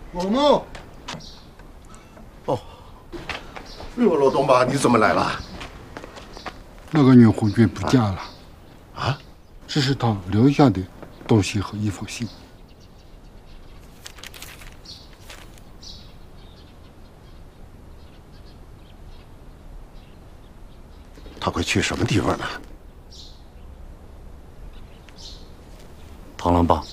老孟。 哦，哎呦，老东爸，你怎么来了？ 那个女红军不见了。 啊？ 这是她留下的东西和一封信。 他会去什么地方呢？ 螳螂帮。